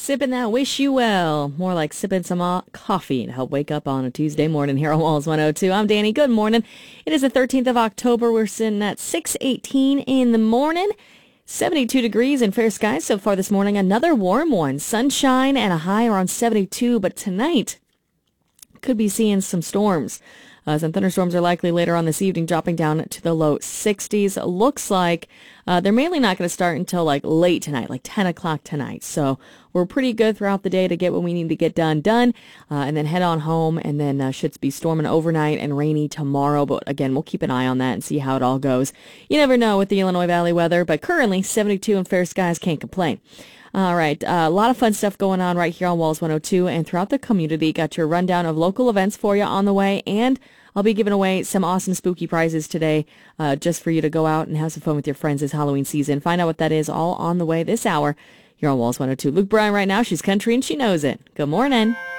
Sipping that wish you well. More like sipping some coffee to help wake up on a Tuesday morning here on Walls 102. I'm Danny. Good morning. It is the 13th of October. We're sitting at 6:18 in the morning. 72 degrees and fair skies so far this morning. Another warm one. Sunshine and a high around 72. But tonight, could be seeing some storms. Some thunderstorms are likely later on this evening, dropping down to the low 60s. Looks like they're mainly not going to start until like late tonight, like 10 o'clock tonight. So we're pretty good throughout the day to get what we need to get done, and then head on home. And then should be storming overnight and rainy tomorrow. But again, we'll keep an eye on that and see how it all goes. You never know with the Illinois Valley weather, but currently 72 and fair skies, can't complain. All right, a lot of fun stuff going on right here on Walls 102 and throughout the community. Got your rundown of local events for you on the way, and I'll be giving away some awesome spooky prizes today just for you to go out and have some fun with your friends this Halloween season. Find out what that is all on the way this hour here on Walls 102. Luke Bryan right now, she's country and she knows it. Good morning.